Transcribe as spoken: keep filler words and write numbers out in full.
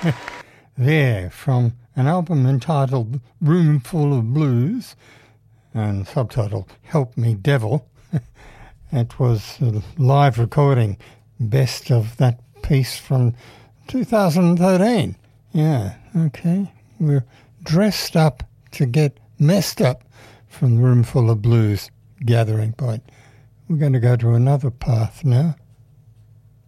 There, from an album entitled Room Full of Blues and subtitled Help Me Devil. It was a live recording, best of that piece from two thousand thirteen. Yeah, okay. We're dressed up to get messed up from the Room Full of Blues gathering point. We're going to go to another path now.